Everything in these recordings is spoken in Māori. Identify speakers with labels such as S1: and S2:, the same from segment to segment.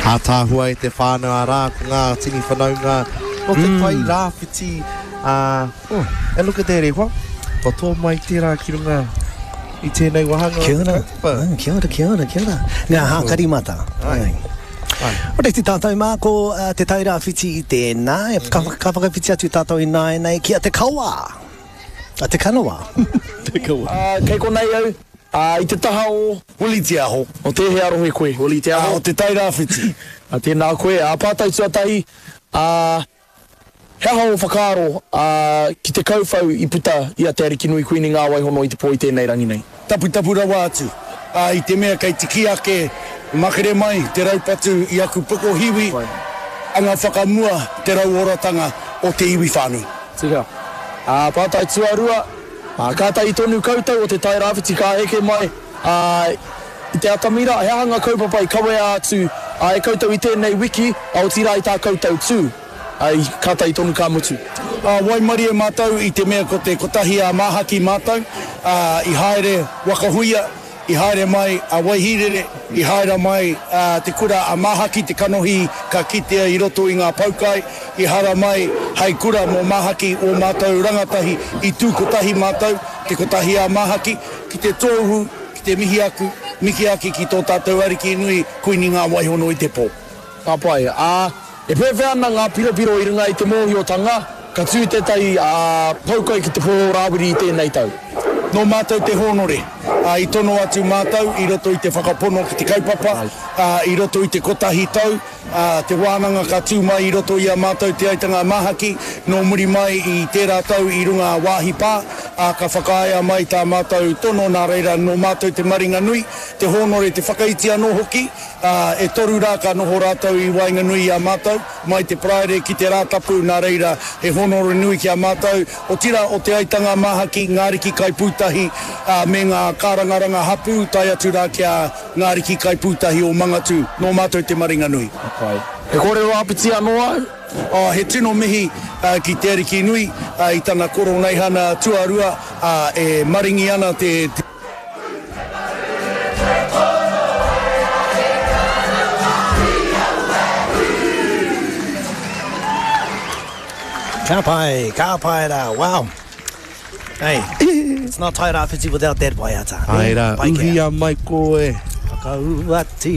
S1: Tāhua e te whānau a rā ko ngā tini whanaunga no te tai rāwhiti. And look at that, Ewa. Ko tō mai tērā ki runga I tēnei wahanga.
S2: Kia ora. Ngā hākari mata. O te tātou mā ko te tai rāwhiti I tēnā. Ka whakawhiti atu tātou I nei kia te kawa. Te kanawa. Te kawa.
S3: Kei ko nei au. I te taha o Huli Te Aho. O te he arohi koe, Huli Te Aho. O te tai rāwhiti. Tēnā koe, pātai tuatahi. He aho o whakaaro ki te kauwhau I puta I a te ariki nui kuini ngā waihono I te pō I tēnei rangi nei.
S4: Tapu rawa atu. I te mea kei te kiake, makere mai, te raupatu I aku puko hiwi. Anga whakamua te rauoratanga o te iwi whānui.
S3: Tika. Pātai tuarua. Kātai I tonu koutou o te tai rāwhiti ka heke mai I te atamira, he hanga kaupapa I kawe atu e koutou I tēnei wiki o tira I tā koutou tū kātai I tonu ka mutu.
S4: Wai mari e mātou I te mea ko te kotahi a māhaki mātou I haere wakahuia I haere mai a waihirere I haere mai te kura a māhaki te kanohi ka kitea I roto I ngā paukai I hara mai hei kura mō māhaki o mātou rangatahi I tū kotahi mātou te kotahi a māhaki ki te tōhu, ki te miki aki ki tō tātou ariki nui kuini ngā waihono I te pō.
S3: Ka pai, e pewhi ana ngā piro I runga I te mōhiotanga ka tū te tai paukai ki te pō rāwiri I tēnei tau.
S4: No mātou te honore, I tono atu mātou, I roto I te whakapono ki te kaupapa, I roto I te kotahi tau, te wānanga ka tū mai I roto I a mātou te aitanga māhaki, no muri mai I tērā tau I runga wāhi pā, ka whakaia mai tā mātou tono nā reira no mātou te maringa nui, te honore te whakaitia no hoki, e toru rā ka noho rātou I wainga nui a mātou, mai te praere ki te rātapu nā reira e honore nui ki a mātou, o tira o te aitanga māhaki ngāriki kai pūtahi, me ngā kārangaranga hapu, tai atu rā kia ngāriki kai pūtahi o mangatu, no mātou te maringa nui.
S3: Okay. E kore o apiti anō au?
S4: He tino mihi ki te ariki nui, I tana koro nei hana tuarua, e maringi ana te...
S2: Ka pai rā, wow. Hey, it's not tai rāwhiti without that waiata.
S1: Ai rā, uhi a mai koe.
S2: Kauati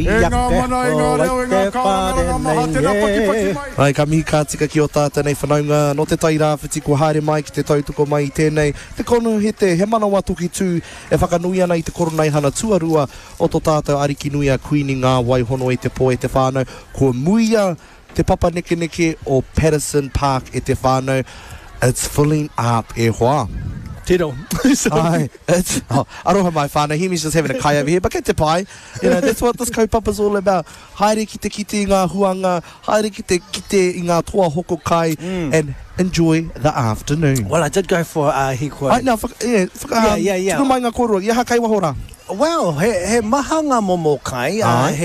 S1: Ai, ka mihi ka tika ki o tātei whanaunga no te tai rāwhiti ko haere mai ki te tautoko mai I tēnei. Te kono he manawa toki tū e whakanui ana I te koronai hana tuarua o tō tātou ariki nui a kuini ngā waihono I te pō e te whānau. Ko muia te papa neke o Patterson Park e te whānau. It's filling up e hoa.
S2: Tiro.
S1: Ai, it's aroha mai whānau. Himi's just having a kai over here, but get te pai. You know, that's what this kaupapa's all about. Haere ki te kite I ngā huanga, haere ki te kite I ngā toa hoko kai, and enjoy the afternoon.
S2: Well, I did go for hiko.
S1: Ai, no,
S2: yeah.
S1: Tino mai ngā korua, ia hakai wahora.
S2: Well, he mahanga momo kai,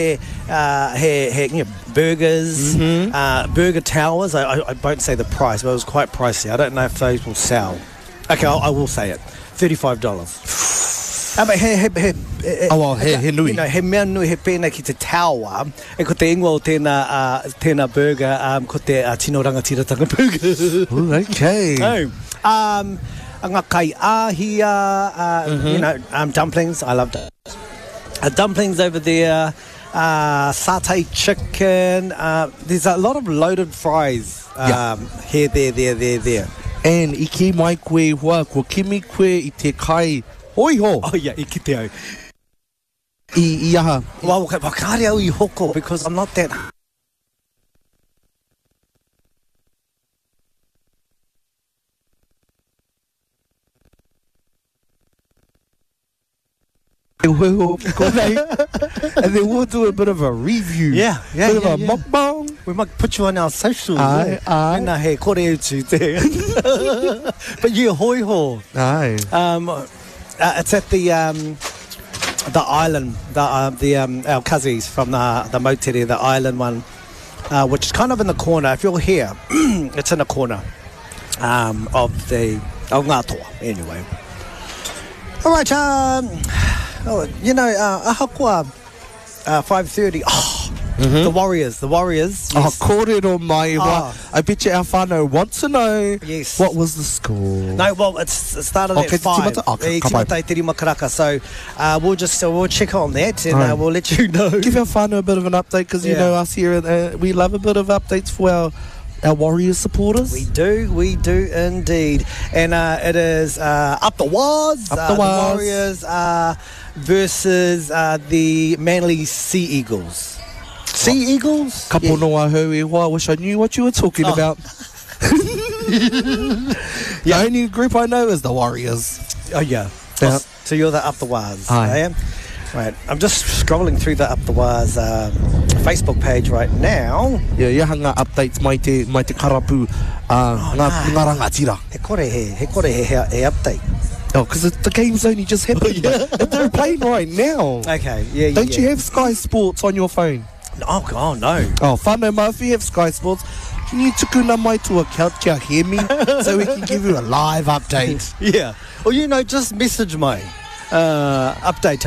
S2: he burgers, burger towers. I won't say the price, but it was quite pricey. I don't know if those will sell. Okay, I will say it. $35. But
S1: he nui.
S2: You know, he mea nui he pēnei ki te taua. E ko te ingoa o tēnā burger, ko te tino rangatiratanga burger.
S1: Ooh, okay.
S2: Ngā kai ahia, you know, dumplings. I loved it. Dumplings over there, satay chicken. There's a lot of loaded fries here, there.
S1: And I ki mai koe hoa, ko kimi koe I te kai hoiho.
S2: Oh yeah, I ki te au.
S1: I aha.
S2: Well, kāre au I hoko, because I'm not that...
S1: And then we'll do a bit of a review.
S2: Yeah.
S1: Bit of a mukbang.
S2: We might put you on our socials.
S1: Aye.
S2: Nā he kore utu te. But you hoi ho.
S1: Aye.
S2: It's at the island, our cousins from the Moutere, the island one, which is kind of in the corner. If you're here, it's in the corner of the Ngā Toa, anyway. All right, you know, ahakua 5:30. Oh, The Warriors. Yes.
S1: Oh, kōrero mai wa. I bet you our whānau wants to know
S2: Yes.
S1: what was the score.
S2: No, well, it started at
S1: Okay,
S2: 5.
S1: timata? Okay, ka pai.
S2: Timata Te Rima Karaka. So we'll check on that and we'll let you know.
S1: Give our whānau a bit of an update because, you
S2: Yeah.
S1: know, us here, we love a bit of updates for our Warriors supporters.
S2: We do indeed. And it is Up the Waz.
S1: Up the Waz.
S2: Warriors versus the Manly Sea Eagles. Sea Eagles?
S1: Ka pono a hau e hoa. I wish I knew what you were talking about. The only group I know is the Warriors.
S2: Oh, yeah.
S1: Yeah.
S2: So you're the Up the Waz.
S1: Aye.
S2: I am. Right. I'm just scrolling through the Up the Waz Facebook page right now.
S1: Yeah, hanga updates mai te karapu ngā rangatira.
S2: He kore he update.
S1: Oh, because the game's only just happened. They're playing right now.
S2: Okay. Yeah.
S1: Don't you have Sky Sports on your phone?
S2: Oh, God, no.
S1: Oh, whānau ma, if you have Sky Sports, can you tukuna mai to account kia hear me so we can give you a live update?
S2: Yeah. Or, just message me. Update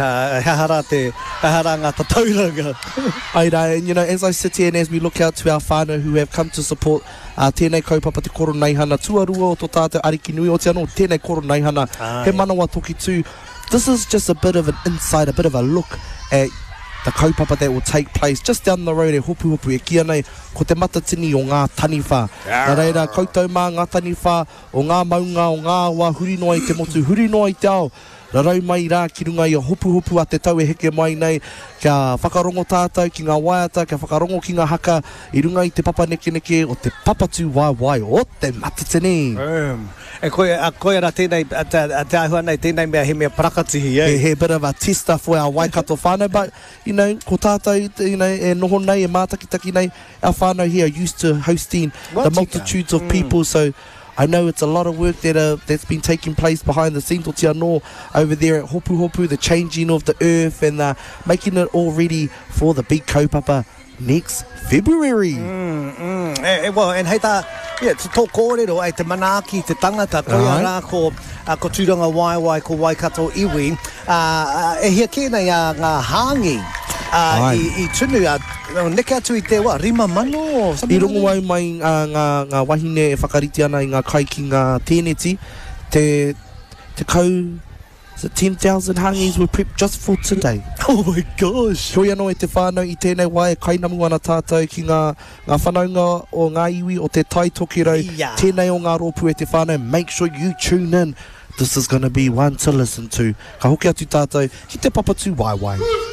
S2: hahara ngā tatauranga.
S1: Aira, and as I sit here and as we look out to our whānau who have come to support tēnei kaupapa te koro neihana tuarua o tō tātou ariki nui o te anō, tēnei koro neihana, he manawa toki tū. This is just a bit of an insight, a bit of a look at the kaupapa that will take place just down the road e hopu e kia nei ko te matatini o ngā taniwha. Nā reira, koutou mā ngā taniwha o ngā maunga o ngā wā huri noa i te motu, huri noa i te ao. Rarau mai rā ki runga i a hopu a te tau e heke mai nei kia whakarongo tātou ki ngā waiata, kia whakarongo ki ngā haka i runga i te papa neke o te papatū wai o te matatini.
S2: E koe ara tēnei, te ahua nei tēnei mea he mea parakatihi, eh?
S1: He bit of a tester for our Waikato whānau, but, ko tātou, e noho nei, e mātakitaki nei, our whānau here are used to hosting the multitudes of people, so I know it's a lot of work that's been taking place behind the scenes, o te anō, over there at Hopu, the changing of the earth and making it all ready for the big kaupapa next February.
S2: Well, and hei tā, tō kōrero, te manaaki, te tangata, koia rā ko tūranga waiwai ko Waikato iwi, e hia kēnei ngā hāngi, i tunu, neke atu i te rima mano.
S1: I rongo au mai ngā wahine e whakariti ana i ngā kai ki ngā tēneti, te kau, is it 10,000 hangis were prepped just for today.
S2: Oh my gosh.
S1: Hoi anō e te whānau i tēnei wai e kainamu ana tātou ki ngā whanaunga o ngā iwi o te tai tokiro.
S2: Yeah.
S1: Tēnei o ngā rōpu e te whānau. Make sure you tune in. This is going to be one to listen to. Ka hoki atu tātou ki te papatū waiwai.